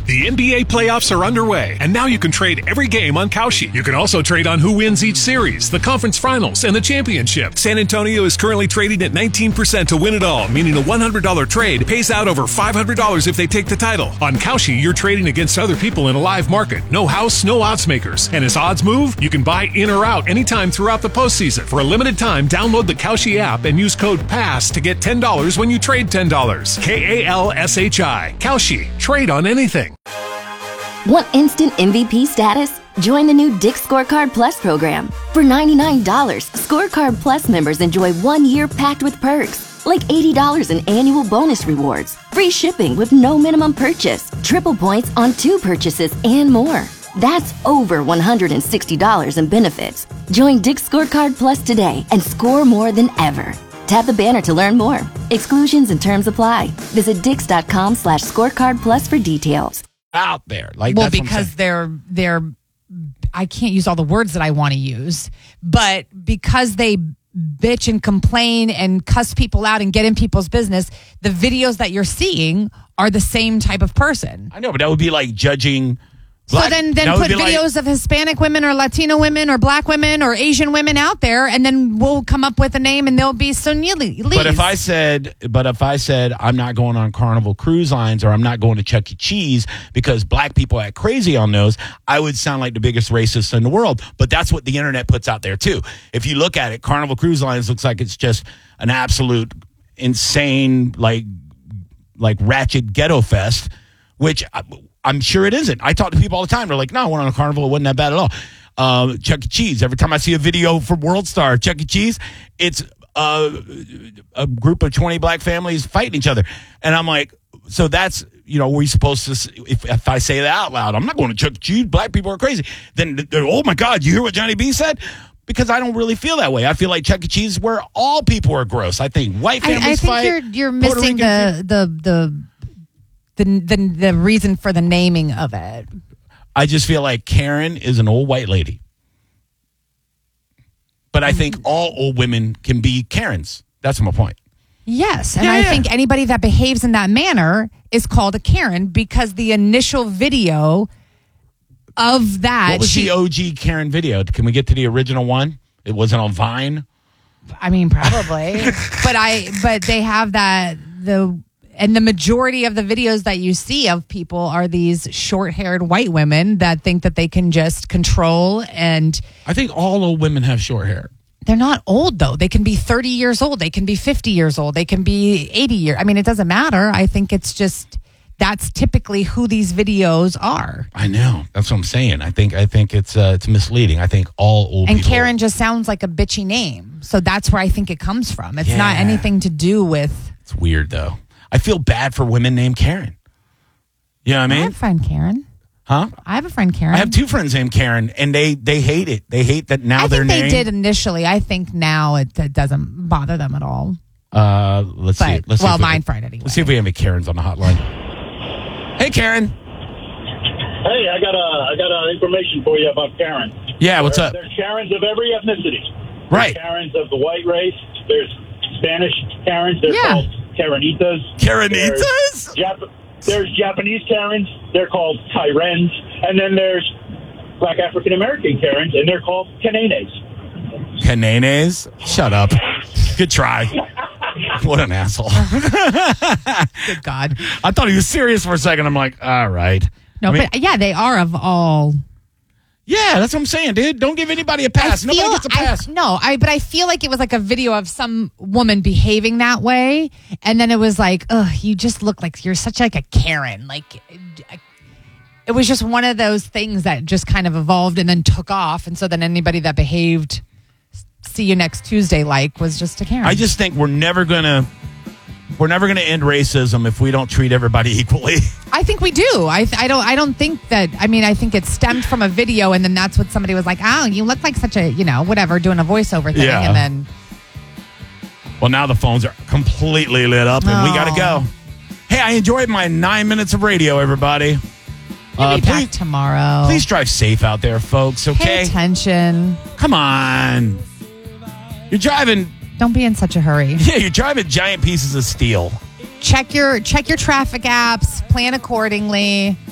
The NBA playoffs are underway, and now you can trade every game on Kalshi. You can also trade on who wins each series, the conference finals, and the championship. San Antonio is currently trading at 19% to win it all, meaning a $100 trade pays out over $500 if they take the title. On Kalshi, you're trading against other people in a live market. No house, no odds makers. And as odds move, you can buy in or out anytime throughout the postseason. For a limited time, download the Kalshi app and use code PASS to get $10 when you trade $10. KALSHI. Kalshi. Trade on anything. Want instant MVP status? Join the new Dick's Scorecard Plus program. For $99, Scorecard Plus members enjoy 1 year packed with perks, like $80 in annual bonus rewards, free shipping with no minimum purchase, triple points on 2 purchases, and more. That's over $160 in benefits. Join Dick's Scorecard Plus today and score more than ever. Tap the banner to learn more. Exclusions and terms apply. Visit dix.com/scorecard plus for details. Out there. Like, well, that's because they're I can't use all the words that I want to use, but because they bitch and complain and cuss people out and get in people's business, the videos that you're seeing are the same type of person. I know, but that would be like judging. So then put videos of Hispanic women or Latino women or black women or Asian women out there, and then we'll come up with a name, and they'll be Sonili. But if I said I'm not going on Carnival Cruise Lines or I'm not going to Chuck E. Cheese because black people act crazy on those, I would sound like the biggest racist in the world. But that's what the internet puts out there too. If you look at it, Carnival Cruise Lines looks like it's just an absolute insane, like ratchet ghetto fest, which I'm sure it isn't. I talk to people all the time. They're like, no, I went on a Carnival. It wasn't that bad at all. Chuck E. Cheese. Every time I see a video from World Star, Chuck E. Cheese, it's a group of 20 black families fighting each other. And I'm like, so that's, we're supposed to, if I say that out loud, I'm not going to Chuck E. Cheese. Black people are crazy. Then, oh my God, you hear what Johnny B said? Because I don't really feel that way. I feel like Chuck E. Cheese is where all people are gross. I think white families fight. I think you're missing the reason for the naming of it. I just feel like Karen is an old white lady. But I think all old women can be Karens. That's my point. Yes, and I think anybody that behaves in that manner is called a Karen because the initial video of that. What was the OG Karen video? Can we get to the original one? It wasn't on Vine? I mean, probably. but they have that, and the majority of the videos that you see of people are these short-haired white women that think that they can just control and... I think all old women have short hair. They're not old, though. They can be 30 years old. They can be 50 years old. They can be 80 years. I mean, it doesn't matter. I think it's just... That's typically who these videos are. I know. That's what I'm saying. I think it's misleading. I think all old and people... Karen just sounds like a bitchy name. So that's where I think it comes from. It's not anything to do with... It's weird, though. I feel bad for women named Karen. You know what I mean? I have a friend Karen. Huh? I have a friend Karen. I have 2 friends named Karen, and they hate it. They hate that now they're named. I think they did initially. I think now it doesn't bother them at all. Let's see. Mine friend anyway. Let's see if we have any Karens on the hotline. Hey, Karen. Hey, I got information for you about Karen. Yeah, what's up? There's Karens of every ethnicity. Right. There's Karens of the white race. There's Spanish Karens. They're called Karenitas. Karenitas? There's Japanese Karens. They're called Tyrens. And then there's Black African American Karens, and they're called Kanenes. Kanenes? Shut up. Good try. What an asshole. Good God. I thought he was serious for a second. I'm like, all right. No, but they are of all... Yeah, that's what I'm saying, dude. Don't give anybody a pass. Nobody gets a pass. But I feel like it was like a video of some woman behaving that way, and then it was like, ugh, you just look like you're such like a Karen. Like, it was just one of those things that just kind of evolved and then took off, and so then anybody that behaved, see you next Tuesday, was just a Karen. I just think we're never gonna end racism if we don't treat everybody equally. I think we do. I don't think that. I mean, I think it stemmed from a video, and then that's what somebody was like, "Oh, you look like such a whatever," doing a voiceover thing, and then. Well, now the phones are completely lit up, and we got to go. Hey, I enjoyed my 9 minutes of radio, everybody. We'll be back tomorrow. Please drive safe out there, folks. Okay. Pay attention. Come on. You're driving. Don't be in such a hurry. Yeah, you're driving giant pieces of steel. Check your traffic apps. Plan accordingly.